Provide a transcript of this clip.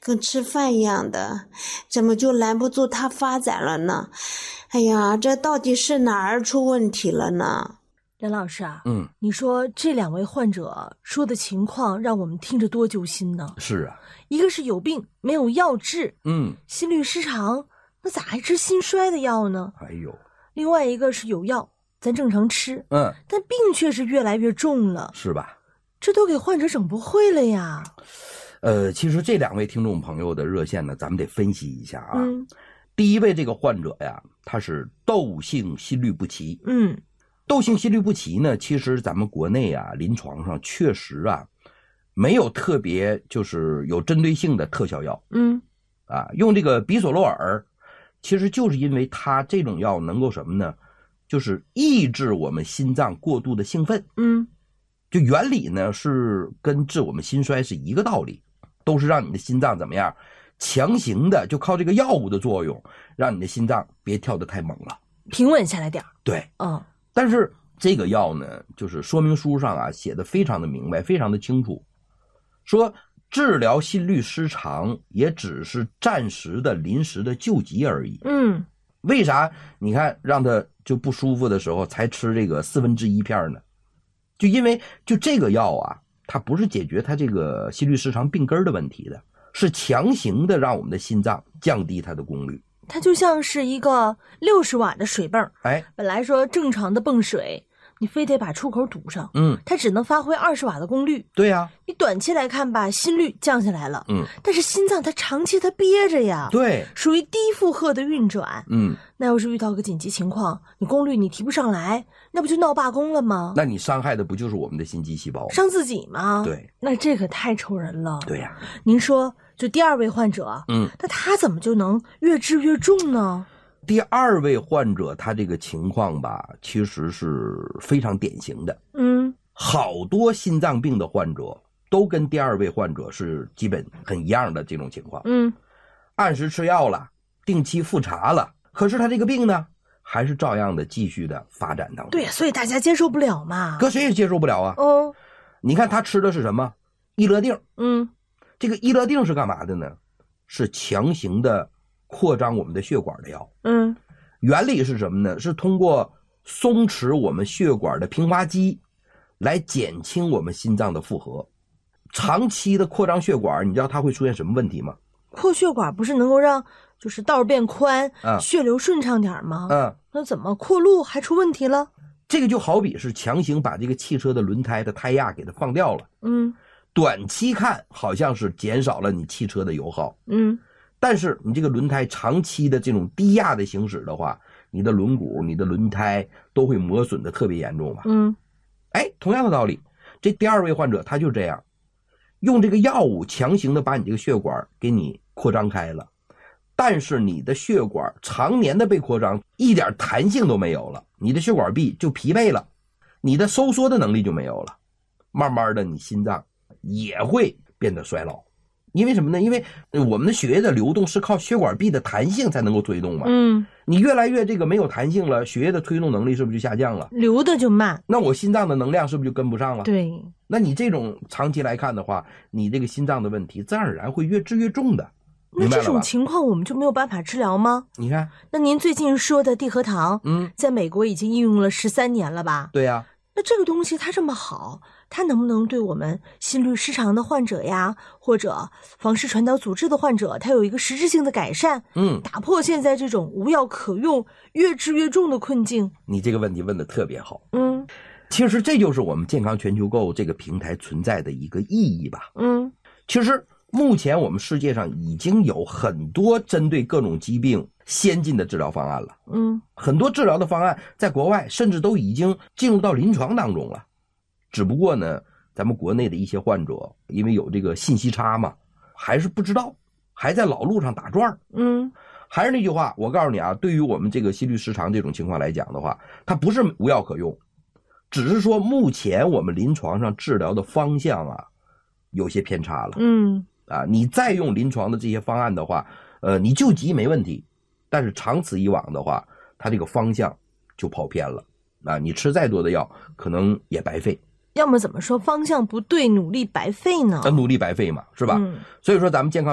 跟吃饭一样的，怎么就拦不住它发展了呢？哎呀，这到底是哪儿出问题了呢？ 梁老师啊，你说这2位患者说的情况让我们听着多揪心呢？ 是啊， 一个是有病没有药治，心律失常，那咋还吃心衰的药呢？ 哎呦， 另外一个是有药，咱正常吃，但病却是越来越重了， 是吧？ 这都给患者整不会了呀。 其实这2位听众朋友的热线呢，咱们得分析一下啊。第一位这个患者呀，他是窦性心律不齐。窦性心律不齐呢，其实咱们国内啊，临床上确实啊，没有特别就是有针对性的特效药。用这个比索洛尔，其实就是因为它这种药能够什么呢？就是抑制我们心脏过度的兴奋。就原理呢是跟治我们心衰是一个道理，都是让你的心脏怎么样，强行的就靠这个药物的作用，让你的心脏别跳得太猛了， 平稳下来点。 对，但是这个药呢，就是说明书上啊写的非常的明白，非常的清楚，说治疗心律失常也只是暂时的临时的救急而已。为啥你看让他就不舒服的时候才吃这个1/4片呢？就因为就这个药啊，它不是解决它这个心律失常病根的问题的，是强行的让我们的心脏降低它的功率。 它就像是一个60瓦的水泵，本来说正常的泵水，你非得把出口堵上，它只能发挥20瓦的功率。 对呀， 你短期来看吧，心率降下来了，但是心脏它长期它憋着呀， 对， 属于低负荷的运转，那要是遇到个紧急情况，你功率你提不上来，那不就闹罢工了吗？ 那你伤害的不就是我们的心肌细胞， 伤自己吗？ 对， 那这可太愁人了。 对呀， 您说就第2位患者，那他怎么就能越治越重呢？ 第2位患者他这个情况吧，其实是非常典型的。好多心脏病的患者都跟第2位患者是基本很一样的这种情况。按时吃药了，定期复查了，可是他这个病呢，还是照样的继续的发展当中。 对，所以大家接受不了嘛。 搁谁也接受不了啊。你看他吃的是什么？益乐定。这个益乐定是干嘛的呢？是强行的扩张我们的血管的药。原理是什么呢？是通过松弛我们血管的平滑肌来减轻我们心脏的负荷。长期的扩张血管，你知道它会出现什么问题吗？ 扩血管不是能够让就是道变宽，血流顺畅点吗？那怎么扩路还出问题了？ 这个就好比是强行把这个汽车的轮胎的胎压给它放掉了。短期看好像是减少了你汽车的油耗。但是你这个轮胎长期的这种低压的行驶的话，你的轮毂、你的轮胎都会磨损的特别严重吧。同样的道理，这第2位患者他就这样，用这个药物强行的把你这个血管给你扩张开了，但是你的血管常年的被扩张，一点弹性都没有了，你的血管壁就疲惫了，你的收缩的能力就没有了，慢慢的你心脏也会变得衰老。因为什么呢？因为我们的血液的流动是靠血管壁的弹性才能够推动嘛。你越来越这个没有弹性了，血液的推动能力是不是就下降了？ 流的就慢。 那我心脏的能量是不是就跟不上了？ 对。 那你这种长期来看的话，你这个心脏的问题自然而然会越治越重的。 那这种情况我们就没有办法治疗吗？ 你看， 那您最近说的地核糖，在美国已经应用了13年了吧？ 对呀。 那这个东西它这么好，它能不能对我们心律失常的患者呀，或者房室传导阻滞的患者，它有一个实质性的改善？打破现在这种无药可用、越治越重的困境。 你这个问题问得特别好。其实这就是我们健康全球购这个平台存在的一个意义吧。其实目前我们世界上已经有很多针对各种疾病先进的治疗方案了。很多治疗的方案在国外甚至都已经进入到临床当中了。只不过呢，咱们国内的一些患者因为有这个信息差嘛，还是不知道，还在老路上打转。还是那句话，我告诉你啊，对于我们这个心律失常这种情况来讲的话，它不是无药可用，只是说目前我们临床上治疗的方向啊有些偏差了。你再用临床的这些方案的话，你救急没问题，但是长此以往的话，它这个方向就跑偏了。你吃再多的药可能也白费。 要么怎么说方向不对，努力白费呢？ 努力白费嘛，是吧？所以说咱们健康